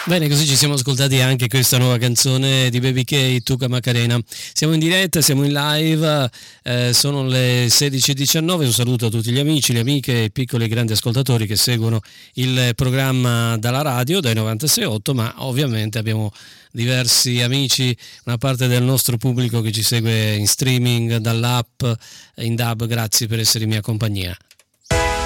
Bene, così ci siamo ascoltati anche questa nuova canzone di Baby K, Tuca Macarena. Siamo in diretta, siamo in live, sono le 16:19. Un saluto a tutti gli amici, le amiche, i piccoli e grandi ascoltatori che seguono il programma dalla radio, dai 96.8, ma ovviamente abbiamo diversi amici, una parte del nostro pubblico che ci segue in streaming, dall'app, in DAB. Grazie per essere in mia compagnia.